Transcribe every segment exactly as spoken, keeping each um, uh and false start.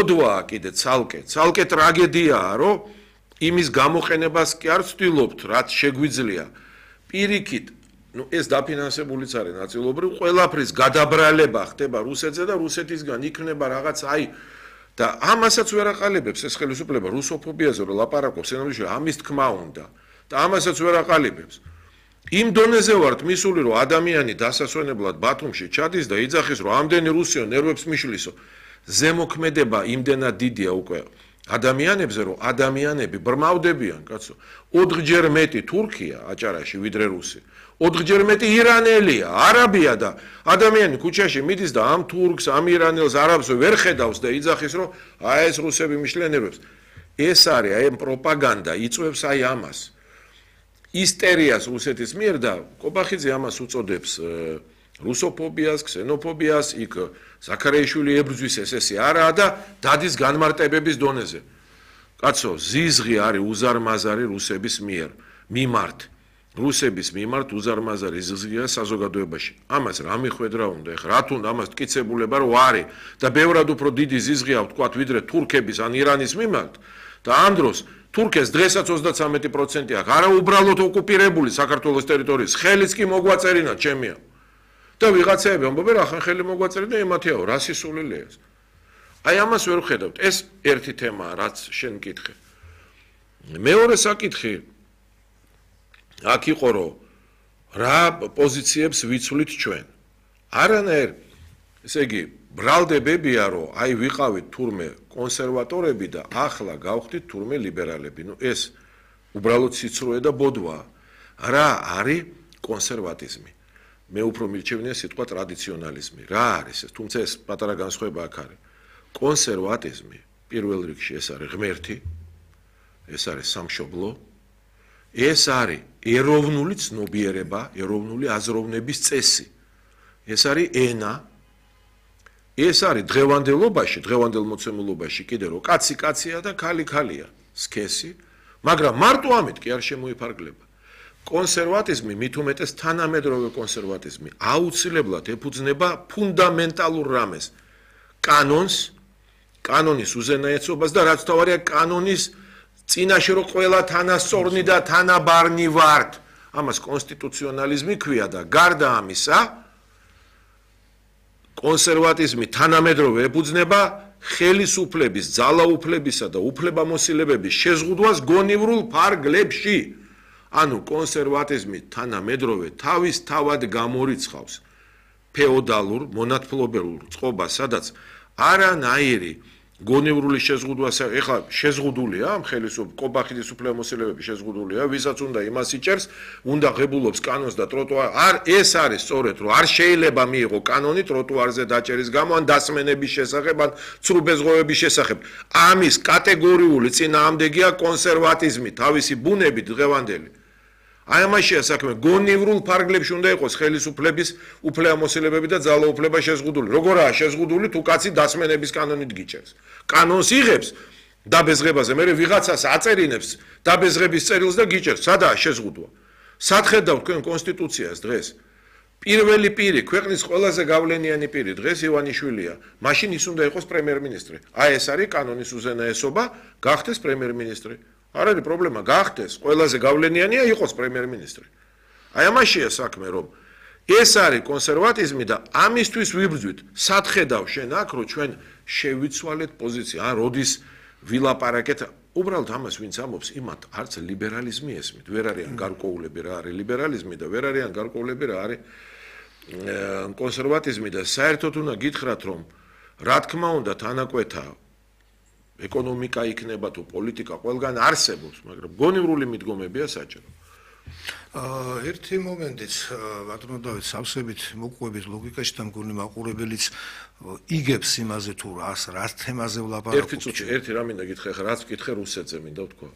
ბოდვაა კიდე ცალკე, ცალკე ტრაგედიაა, რომ იმის გამოყენებას კი არ ვცდილობთ, რაც შეგვიძლია. პირიქით, ну ეს დაფინანსებულიც არის ნაწილობრივ, ყველაფრის გადაბრალება ხდება რუსეთზე და რუსეთისგან იქნება რაღაც აი და ამასაც ვერ აყალიბებს ეს ხელისუფლება რუსოფობიაზე რომ ლაპარაკობს, ენობრივი ამის თქმა უნდა და ამასაც ვერ აყალიბებს. იმ დონეზე ვართ მისული, რომ ადამიანი დასასვენებლად ბათუმში ჩადის და იძახის, რომ ამდენი რუსიო ნერვებს მიშლისო. ზემოქმედება იმდენად დიდია უკვე ადამიანებზე, რომ ადამიანები ბრმავდებიან, კაცო. ოთხჯერ მეტი თურქია აჭარაში ვიდრე რუსი. ოთხჯერ მეტი ირანელია, არაბია და ადამიანი ქუჩაში მიდის და ამ თურქს, ამ ირანელს, არაბს ვერ ხედავს და იძახის, რომ აი ეს რუსები მიშლიან ნერვებს. ეს არის აი პროპაგანდა, იწვევს აი ამას. ისტერიას რუსეთის მიერ და კობახიძე ამას უწოდებს რუსოფობიას, ქსენოფობიას, იქ ზაქარიაშვილი ებრძვის ეს ესე არაა და დადის განმარტებების დონეზე. კაცო, ზიზღი არის უზარმაზარი რუსების მიერ, მიმართ. რუსების მიმართ უზარმაზარი ზიზღია საზოგადოებაში. ამას რა მიხვედრა უნდა, ეხლა რა თუნდა ამას ტკიცებულება რო არის და ბევრად უფრო დიდი ზიზღია ვთქვათ, ვიდრე თურქების ან ირანის მიმართ და ამ დროს თურქეთს დღესაც ოცდათრამეტი პროცენტი აქვს, არა უბრალოდ ოკუპირებული საქართველოს ტერიტორიის, ხელიც კი მოგვაწერინა ჩემია. და ვიღაცები ამბობენ, რა ხან ხელი მოგვაწერინა, ემათიაო, რა სისულელია ეს. აი ამას ვერ ვხედავთ. ეს ერთი თემაა, რაც შენ მკითხე. მეორე საკითხი აქ იყო, რომ რა პოზიციებს ვიცვლით ჩვენ. არანაირ, ესე იგი, ბრალდებებია, რომ აი ვიყავით თურმე კონსერვატორები და ახლა გავხდით თურმე ლიბერალები. ნუ ეს უბრალოდ სიცრუე და ბოდვაა. რა არის კონსერვატიზმი? მე უფრო მირჩევნია სიტყვა ტრადიციონალიზმი. რა არის ეს? თუმცა ეს პატარა განსხვავება აქ არის. კონსერვატიზმი პირველ რიგში ეს არის ღმერთი, ეს არის სამშობლო, ეს არის ეროვნული ცნობიერება, ეროვნული აზროვნების წესი. ეს არის ენა, ეს არის დღევანდელობაში, დღევანდელ მოცემულობაში კიდე რომ კაცი კაცია და ქალი ქალია, სქესი, მაგრამ მარტო ამით კი არ შემოიფარგლება. კონსერვატიზმი, მით უმეტეს თანამედროვე კონსერვატიზმი, აუცილებლად ეფუძნება ფუნდამენტალურ რამეს, კანონს, კანონის უზენაესობას და რაც თავარია კანონის წინაშე რო ყველა თანასწორნი და თანაბარნი ვართ. ამას კონსტიტუციონალიზმი ქვია და გარდა ამისა, კონსერვატიზმი თანამედროვე ეფუძნება ხელისუფლების, ძალაუფლებისა და უფლებამოსილებების შეზღუდვას გონივრულ ფარგლებში. ანუ კონსერვატიზმი თანამედროვე თავის თავად გამორიცხავს ფეოდალურ მონათფლობელურ წყობას, სადაც არანაირი გონივრული შეზღუდვა, ეხლა შეზღუდულია ამ ხელისუფლების კობახიძის უფლებამოსილებების შეზღუდულია, ვისაც უნდა იმას იჭერს, უნდა ღებულობს კანონს და ტროტუარ არ ეს არის სწორედ, რომ არ შეიძლება მიიღო კანონი ტროტუარზე დაჭერის გამო ან დასმენების შესახებ ან ცრუბეზღოვების შესახებ. ამის კატეგორიული წინააღმდეგია კონსერვატიზმი, თავისი ბუნებით დღევანდელი. აი ამაშია საქმე, გონივრულ ფარგლებში უნდა იყოს ხელისუფლების უფლებამოსილებები და ძალაუფლება შეზღუდული. როგორაა შეზღუდული, თუ კაცი დასმენების კანონით გიჭერს. კანონს იღებს დაბეზღებაზე, მერე ვიღაცას აწერინებს დაბეზღების წერილს და გიჭერს. სადაა შეზღუდვა? სად ხედავთ თქვენ კონსტიტუციას დღეს? პირველი პირი, ქვეყნის ყველაზე გავლენიანი პირი დღეს ივანიშვილია. მაშინ ის უნდა იყოს პრემიერ-მინისტრი. აი ეს არის კანონის უზენაესობა, გახდეს პრემიერ-მინისტრი. არ არის პრობლემა, გახდეს, ყველაზე გავლენიანია იყოს პრემიერ-მინისტრი. აი ამაშია საქმე, რომ ეს არის კონსერვატიზმი და ამისთვის ვიბრძვით. სად ხედავ შენ აქ, რომ ჩვენ შევიცვალეთ პოზიცია, ან როდის ვილაპარაკეთ, უბრალოდ ამას ვინც ამბობს, იმათ არც ლიბერალიზმი ესმით, ვერ არიან გარკვეულები რა არის ლიბერალიზმი და ვერ არიან გარკვეულები რა არის კონსერვატიზმი და საერთოდ უნდა გითხრათ, რომ რა თქმა უნდა თანაკვეთა ეკონომიკა იქნება თუ პოლიტიკა ყველგან არსებობს, მაგრამ გონივრული მიდგომებია საჭირო. ერთი მომენტიც, ბატონო დავით, სავსებით მოკვების ლოგიკაში და მგონი მაყურებელიც იგებს იმაზე თუ რას, რას თემაზე ვლაპარაკობთ. ერთი წუთი, ერთი რა მინდა გითხრა, ხა რაც გითხე რუსეთზე მინდა ვთქვა.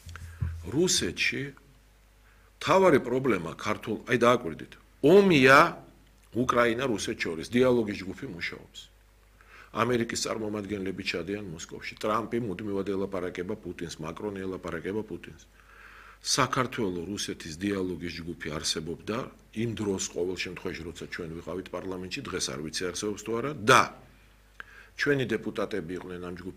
რუსეთში თავარი პრობლემა ქართულ, აი დააკვირდით. ომია უკრაინა რუსეთს შორის დიალოგის ჯგუფი მუშაობს. ამერიკის წარმომადგენლები ჩადიან მოსკოვში. ტრამპი მუდმივად ელაპარაკება პუტინს, მაკრონი ელაპარაკება პუტინს. საქართველოს რუსეთის დიალოგის ჯგუფი არსებობდა იმ დროს ყოველ შემთხვევაში, როცა ჩვენ ვიყავით პარლამენტში, დღეს არ ვიცი არსებობს თუ არა და ჩვენი დეპუტატები იყვნენ ამ